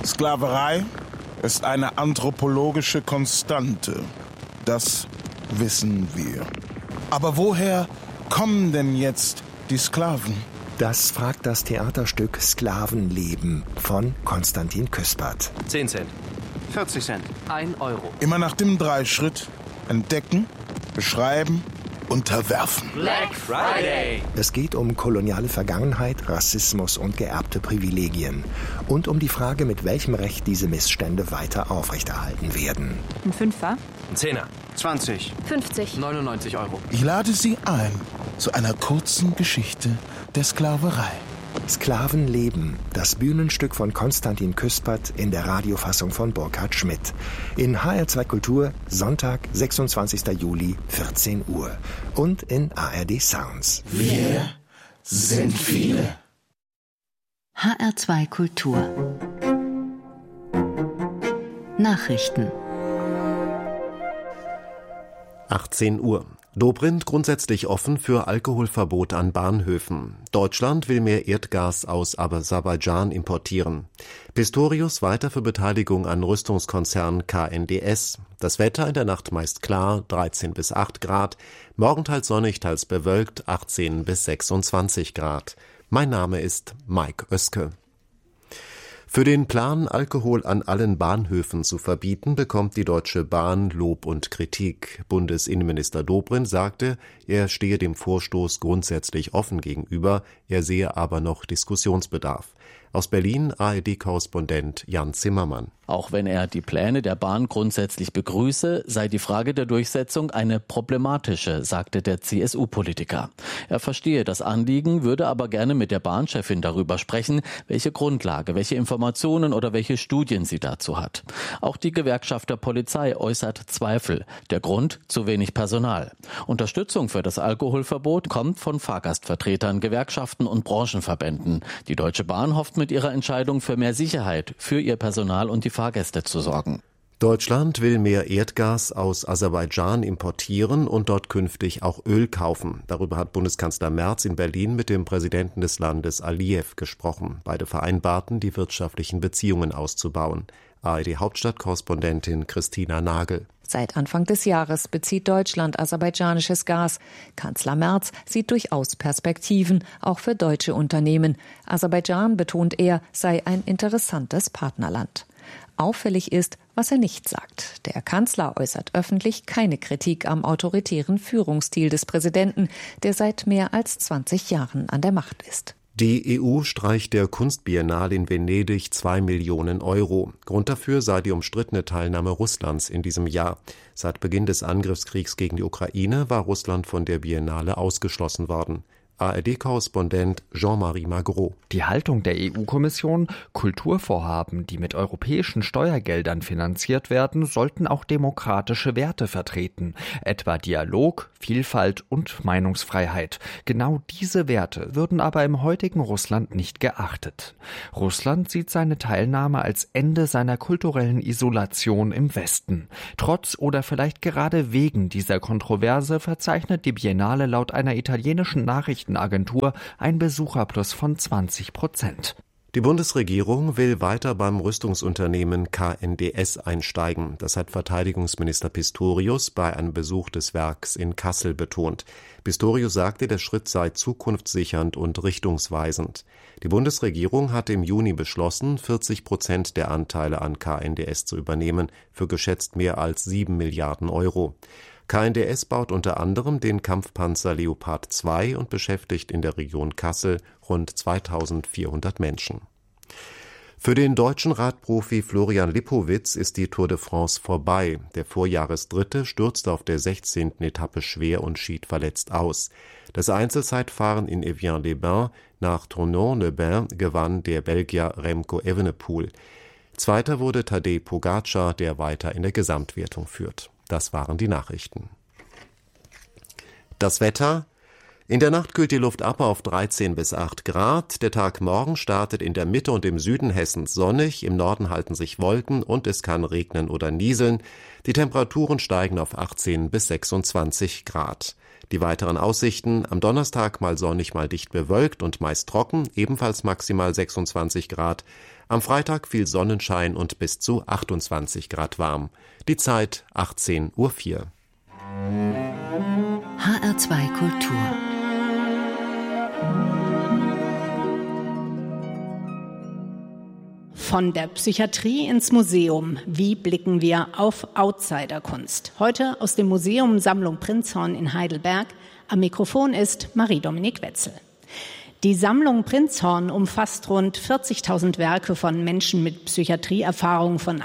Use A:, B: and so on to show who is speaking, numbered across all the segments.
A: Sklaverei ist eine anthropologische Konstante. Das wissen wir. Aber woher kommen denn jetzt die Sklaven?
B: Das fragt das Theaterstück Sklavenleben von Konstantin Küspert.
C: 10 Cent. 40 Cent. 1 Euro.
A: Immer nach dem Dreischritt: entdecken, beschreiben, unterwerfen.
C: Black Friday!
B: Es geht um koloniale Vergangenheit, Rassismus und geerbte Privilegien. Und um die Frage, mit welchem Recht diese Missstände weiter aufrechterhalten werden.
D: Ein Fünfer?
C: Ein Zehner. 20.
D: 50.
C: 99 Euro.
A: Ich lade Sie ein zu einer kurzen Geschichte der Sklaverei.
B: Sklavenleben, das Bühnenstück von Konstantin Küspert in der Radiofassung von Burkhard Schmidt. In HR2 Kultur, Sonntag, 26. Juli, 14 Uhr. Und in ARD Sounds.
A: Wir sind viele.
E: HR2 Kultur. Nachrichten.
F: 18 Uhr. Dobrindt grundsätzlich offen für Alkoholverbot an Bahnhöfen. Deutschland will mehr Erdgas aus Aserbaidschan importieren. Pistorius weiter für Beteiligung an Rüstungskonzern KNDS. Das Wetter in der Nacht meist klar, 13 bis 8 Grad. Morgen teils sonnig, teils bewölkt, 18 bis 26 Grad. Mein Name ist Mike Oeske. Für den Plan, Alkohol an allen Bahnhöfen zu verbieten, bekommt die Deutsche Bahn Lob und Kritik. Bundesinnenminister Dobrindt sagte, er stehe dem Vorstoß grundsätzlich offen gegenüber, er sehe aber noch Diskussionsbedarf. Aus Berlin ARD-Korrespondent Jan Zimmermann.
G: Auch wenn er die Pläne der Bahn grundsätzlich begrüße, sei die Frage der Durchsetzung eine problematische, sagte der CSU-Politiker. Er verstehe das Anliegen, würde aber gerne mit der Bahnchefin darüber sprechen, welche Grundlage, welche Informationen oder welche Studien sie dazu hat. Auch die Gewerkschaft der Polizei äußert Zweifel. Der Grund: zu wenig Personal. Unterstützung für das Alkoholverbot kommt von Fahrgastvertretern, Gewerkschaften und Branchenverbänden. Die Deutsche Bahn hofft mit ihrer Entscheidung für mehr Sicherheit für ihr Personal und die Fahrgäste zu sorgen.
F: Deutschland will mehr Erdgas aus Aserbaidschan importieren und dort künftig auch Öl kaufen. Darüber hat Bundeskanzler Merz in Berlin mit dem Präsidenten des Landes Aliyev gesprochen. Beide vereinbarten, die wirtschaftlichen Beziehungen auszubauen. ARD-Hauptstadtkorrespondentin Christina Nagel.
H: Seit Anfang des Jahres bezieht Deutschland aserbaidschanisches Gas. Kanzler Merz sieht durchaus Perspektiven, auch für deutsche Unternehmen. Aserbaidschan, betont er, sei ein interessantes Partnerland. Auffällig ist, was er nicht sagt. Der Kanzler äußert öffentlich keine Kritik am autoritären Führungsstil des Präsidenten, der seit mehr als 20 Jahren an der Macht ist.
F: Die EU streicht der Kunstbiennale in Venedig 2 Millionen Euro. Grund dafür sei die umstrittene Teilnahme Russlands in diesem Jahr. Seit Beginn des Angriffskriegs gegen die Ukraine war Russland von der Biennale ausgeschlossen worden. ARD-Korrespondent Jean-Marie Magro.
I: Die Haltung der EU-Kommission: Kulturvorhaben, die mit europäischen Steuergeldern finanziert werden, sollten auch demokratische Werte vertreten, etwa Dialog, Vielfalt und Meinungsfreiheit. Genau diese Werte würden aber im heutigen Russland nicht geachtet. Russland sieht seine Teilnahme als Ende seiner kulturellen Isolation im Westen. Trotz oder vielleicht gerade wegen dieser Kontroverse verzeichnet die Biennale laut einer italienischen Nachrichtenagentur ein Besucherplus von 20%.
F: Die Bundesregierung will weiter beim Rüstungsunternehmen KNDS einsteigen. Das hat Verteidigungsminister Pistorius bei einem Besuch des Werks in Kassel betont. Pistorius sagte, der Schritt sei zukunftssichernd und richtungsweisend. Die Bundesregierung hatte im Juni beschlossen, 40% der Anteile an KNDS zu übernehmen, für geschätzt mehr als 7 Milliarden Euro. KNDS baut unter anderem den Kampfpanzer Leopard 2 und beschäftigt in der Region Kassel rund 2400 Menschen. Für den deutschen Radprofi Florian Lipowitz ist die Tour de France vorbei. Der Vorjahresdritte stürzte auf der 16. Etappe schwer und schied verletzt aus. Das Einzelzeitfahren in Evian-les-Bains nach Tournon-les-Bains gewann der Belgier Remco Evenepoel. Zweiter wurde Tadej Pogačar, der weiter in der Gesamtwertung führt. Das waren die Nachrichten. Das Wetter: In der Nacht kühlt die Luft ab auf 13 bis 8 Grad. Der Tag morgen startet in der Mitte und im Süden Hessens sonnig. Im Norden halten sich Wolken und es kann regnen oder nieseln. Die Temperaturen steigen auf 18 bis 26 Grad. Die weiteren Aussichten: Am Donnerstag mal sonnig, mal dicht bewölkt und meist trocken, ebenfalls maximal 26 Grad. Am Freitag viel Sonnenschein und bis zu 28 Grad warm. Die Zeit 18:04 Uhr.
E: HR2 Kultur.
D: Von der Psychiatrie ins Museum. Wie blicken wir auf Outsiderkunst? Heute aus dem Museum Sammlung Prinzhorn in Heidelberg. Am Mikrofon ist Marie-Dominique Wetzel. Die Sammlung Prinzhorn umfasst rund 40.000 Werke von Menschen mit Psychiatrieerfahrung von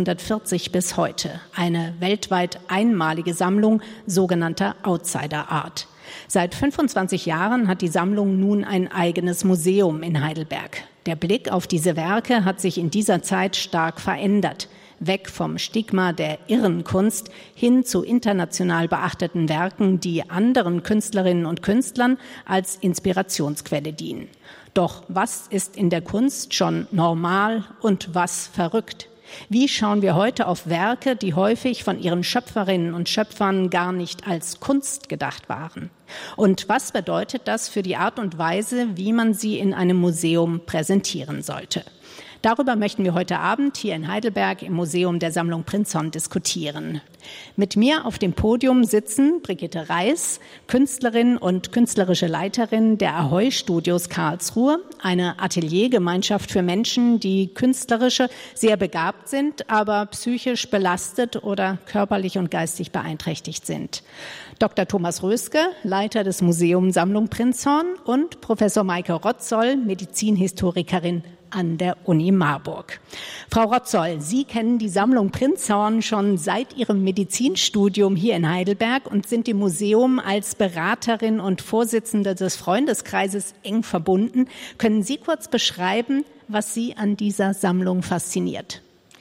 D: 1840 bis heute. Eine weltweit einmalige Sammlung sogenannter Outsider Art. Seit 25 Jahren hat die Sammlung nun ein eigenes Museum in Heidelberg. Der Blick auf diese Werke hat sich in dieser Zeit stark verändert. Weg vom Stigma der irren Kunst hin zu international beachteten Werken, die anderen Künstlerinnen und Künstlern als Inspirationsquelle dienen. Doch was ist in der Kunst schon normal und was verrückt? Wie schauen wir heute auf Werke, die häufig von ihren Schöpferinnen und Schöpfern gar nicht als Kunst gedacht waren? Und was bedeutet das für die Art und Weise, wie man sie in einem Museum präsentieren sollte? Darüber möchten wir heute Abend hier in Heidelberg im Museum der Sammlung Prinzhorn diskutieren. Mit mir auf dem Podium sitzen Brigitte Reiß, Künstlerin und künstlerische Leiterin der Ahoy Studios Karlsruhe, eine Ateliergemeinschaft für Menschen, die künstlerische sehr begabt sind, aber psychisch belastet oder körperlich und geistig beeinträchtigt sind. Dr. Thomas Röske, Leiter des Museums Sammlung Prinzhorn und Professor Maike Rotzoll, Medizinhistorikerin an der Uni Marburg. Frau Rotzoll, Sie kennen die Sammlung Prinzhorn schon seit Ihrem Medizinstudium hier in Heidelberg und sind dem Museum als Beraterin und Vorsitzende des Freundeskreises eng verbunden. Können Sie kurz beschreiben, was Sie an dieser Sammlung fasziniert?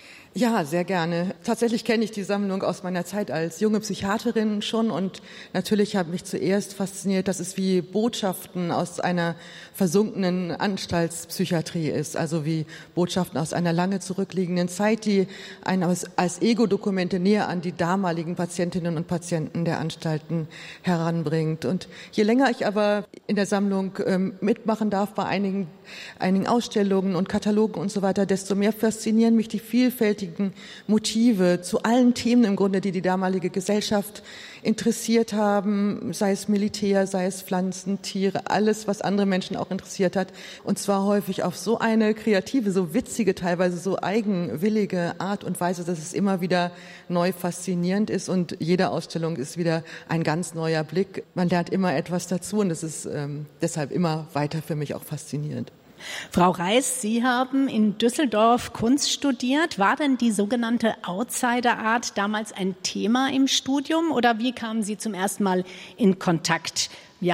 J: Ja, sehr gerne. Tatsächlich kenne ich die Sammlung aus meiner Zeit als junge Psychiaterin schon und natürlich hat mich zuerst fasziniert, dass es wie Botschaften aus einer versunkenen Anstaltspsychiatrie ist, also wie Botschaften aus einer lange zurückliegenden Zeit, die einen als Ego-Dokumente näher an die damaligen Patientinnen und Patienten der Anstalten heranbringt. Und je länger ich aber in der Sammlung mitmachen darf bei einigen Ausstellungen und Katalogen und so weiter, desto mehr faszinieren mich die vielfältigen Motive zu allen Themen im Grunde, die die damalige Gesellschaft interessiert haben, sei es Militär, sei es Pflanzen, Tiere, alles, was andere Menschen auch interessiert hat. Und zwar häufig auf so eine kreative, so witzige, teilweise so eigenwillige Art und Weise, dass es immer wieder neu faszinierend ist und jede Ausstellung ist wieder ein ganz neuer Blick. Man lernt immer etwas dazu und es ist deshalb immer weiter für mich auch faszinierend.
D: Frau Reiß, Sie haben in Düsseldorf Kunst studiert. War denn die sogenannte Outsider-Art damals ein Thema im Studium oder wie kamen Sie zum ersten Mal in Kontakt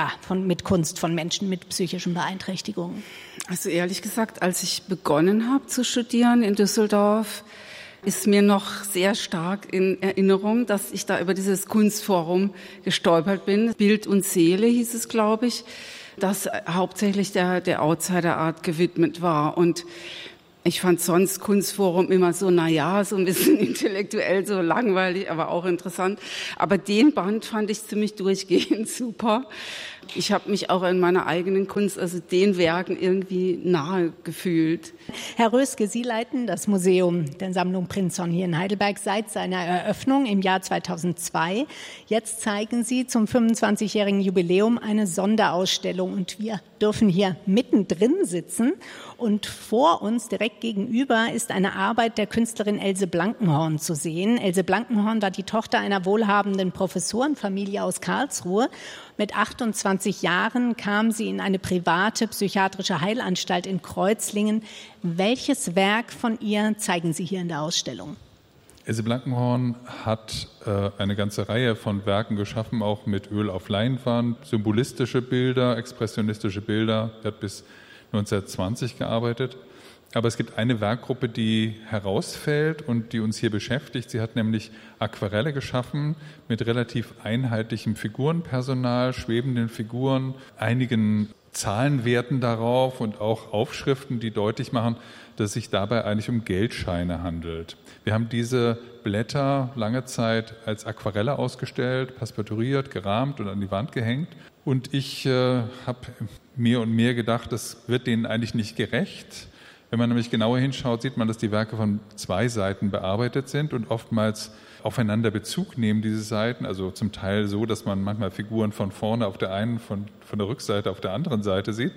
D: mit Kunst von Menschen mit psychischen Beeinträchtigungen?
K: Also ehrlich gesagt, als ich begonnen habe zu studieren in Düsseldorf, ist mir noch sehr stark in Erinnerung, dass ich da über dieses Kunstforum gestolpert bin. Bild und Seele hieß es, glaube ich, das hauptsächlich der Outsider-Art gewidmet war. Und ich fand sonst Kunstforum immer so, so ein bisschen intellektuell, so langweilig, aber auch interessant. Aber den Band fand ich ziemlich durchgehend super. Ich habe mich auch in meiner eigenen Kunst, also den Werken irgendwie nahe gefühlt.
D: Herr Röske, Sie leiten das Museum der Sammlung Prinzhorn hier in Heidelberg seit seiner Eröffnung im Jahr 2002. Jetzt zeigen Sie zum 25-jährigen Jubiläum eine Sonderausstellung und wir dürfen hier mittendrin sitzen. Und vor uns, direkt gegenüber, ist eine Arbeit der Künstlerin Else Blankenhorn zu sehen. Else Blankenhorn war die Tochter einer wohlhabenden Professorenfamilie aus Karlsruhe. Mit 28 Jahren kam sie in eine private psychiatrische Heilanstalt in Kreuzlingen. Welches Werk von ihr zeigen Sie hier in der Ausstellung?
L: Else Blankenhorn hat eine ganze Reihe von Werken geschaffen, auch mit Öl auf Leinwand, symbolistische Bilder, expressionistische Bilder. Sie hat bis 1920 gearbeitet. Aber es gibt eine Werkgruppe, die herausfällt und die uns hier beschäftigt. Sie hat nämlich Aquarelle geschaffen mit relativ einheitlichem Figurenpersonal, schwebenden Figuren, einigen Zahlenwerten darauf und auch Aufschriften, die deutlich machen, dass es sich dabei eigentlich um Geldscheine handelt. Wir haben diese Blätter lange Zeit als Aquarelle ausgestellt, passepartouriert, gerahmt und an die Wand gehängt. Und ich habe mehr und mehr gedacht, das wird denen eigentlich nicht gerecht. Wenn man nämlich genauer hinschaut, sieht man, dass die Werke von 2 Seiten bearbeitet sind und oftmals aufeinander Bezug nehmen, diese Seiten. Also zum Teil so, dass man manchmal Figuren von vorne auf der einen, von der Rückseite auf der anderen Seite sieht.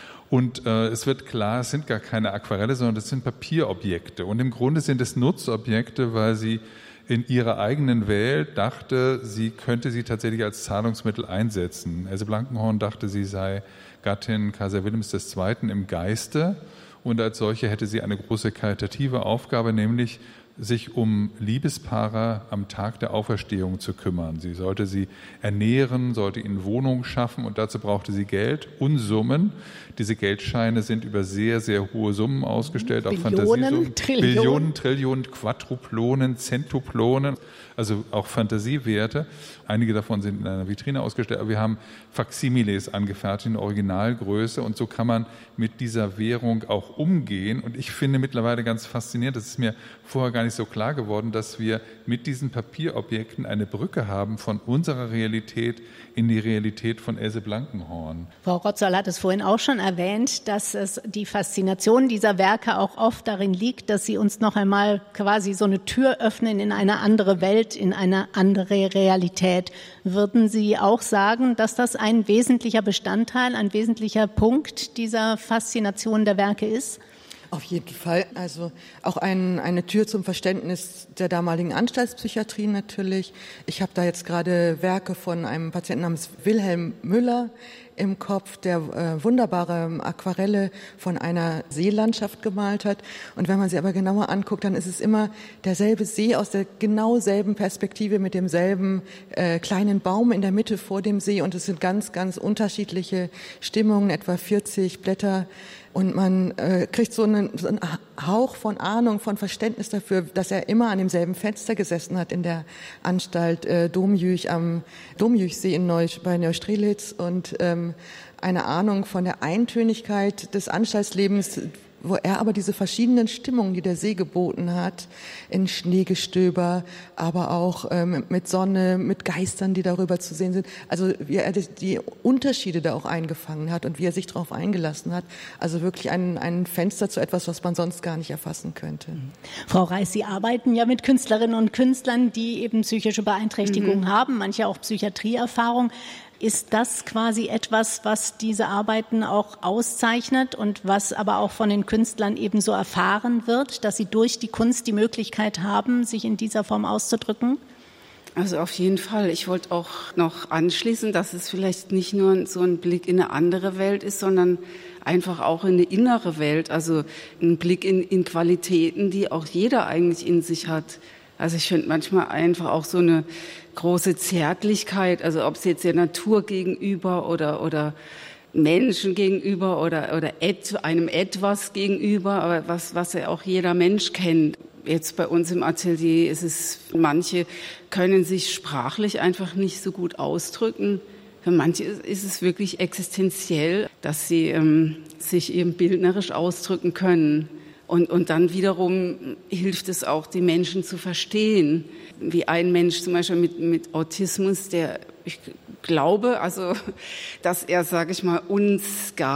L: Und es wird klar, es sind gar keine Aquarelle, sondern das sind Papierobjekte. Und im Grunde sind es Nutzobjekte, weil sie in ihrer eigenen Welt dachte, sie könnte sie tatsächlich als Zahlungsmittel einsetzen. Else Blankenhorn dachte, sie sei Gattin Kaiser Wilhelms II. Im Geiste. Und als solche hätte sie eine große karitative Aufgabe, nämlich sich um Liebespaare am Tag der Auferstehung zu kümmern. Sie sollte sie ernähren, sollte ihnen Wohnungen schaffen und dazu brauchte sie Geld, Unsummen. Diese Geldscheine sind über sehr, sehr hohe Summen ausgestellt, auch Fantasiesummen. Billionen, Trillionen, Quadruplonen, Zentuplonen, also auch Fantasiewerte. Einige davon sind in einer Vitrine ausgestellt, aber wir haben Faksimiles angefertigt in Originalgröße und so kann man mit dieser Währung auch umgehen. Und ich finde mittlerweile ganz faszinierend, das ist mir vorher gar nicht so klar geworden, dass wir mit diesen Papierobjekten eine Brücke haben von unserer Realität in die Realität von Else Blankenhorn.
D: Frau Rotzoll hat es vorhin auch schon erwähnt, dass es die Faszination dieser Werke auch oft darin liegt, dass sie uns noch einmal quasi so eine Tür öffnen in eine andere Welt, in eine andere Realität. Würden Sie auch sagen, dass das ein wesentlicher Bestandteil, ein wesentlicher Punkt dieser Faszination der Werke ist?
J: Auf jeden Fall. Also auch eine Tür zum Verständnis der damaligen Anstaltspsychiatrie natürlich. Ich habe da jetzt gerade Werke von einem Patienten namens Wilhelm Müller im Kopf, der wunderbare Aquarelle von einer Seelandschaft gemalt hat. Und wenn man sie aber genauer anguckt, dann ist es immer derselbe See aus der genau selben Perspektive mit demselben kleinen Baum in der Mitte vor dem See. Und es sind ganz, ganz unterschiedliche Stimmungen, etwa 40 Blätter. Und man kriegt so einen Hauch von Ahnung, von Verständnis dafür, dass er immer an demselben Fenster gesessen hat in der Anstalt Domjüch am Domjüchsee bei Neustrelitz und eine Ahnung von der Eintönigkeit des Anstaltslebens, wo er aber diese verschiedenen Stimmungen, die der See geboten hat, in Schneegestöber, aber auch mit Sonne, mit Geistern, die darüber zu sehen sind. Also wie er die Unterschiede da auch eingefangen hat und wie er sich darauf eingelassen hat. Also wirklich ein Fenster zu etwas, was man sonst gar nicht erfassen könnte.
D: Frau Reiß, Sie arbeiten ja mit Künstlerinnen und Künstlern, die eben psychische Beeinträchtigungen haben, manche auch Psychiatrieerfahrung. Ist das quasi etwas, was diese Arbeiten auch auszeichnet und was aber auch von den Künstlern eben so erfahren wird, dass sie durch die Kunst die Möglichkeit haben, sich in dieser Form auszudrücken?
K: Also auf jeden Fall. Ich wollte auch noch anschließen, dass es vielleicht nicht nur so ein Blick in eine andere Welt ist, sondern einfach auch in eine innere Welt. Also ein Blick in Qualitäten, die auch jeder eigentlich in sich hat. Also ich finde manchmal einfach auch so eine große Zärtlichkeit, also ob es jetzt der Natur gegenüber oder Menschen gegenüber oder einem etwas gegenüber, aber was ja auch jeder Mensch kennt. Jetzt bei uns im Atelier ist es, manche können sich sprachlich einfach nicht so gut ausdrücken. Für manche ist es wirklich existenziell, dass sie sich eben bildnerisch ausdrücken können. Und dann wiederum hilft es auch, die Menschen zu verstehen. Wie ein Mensch zum Beispiel mit Autismus, der, ich glaube, also, dass er, sage ich mal, uns gar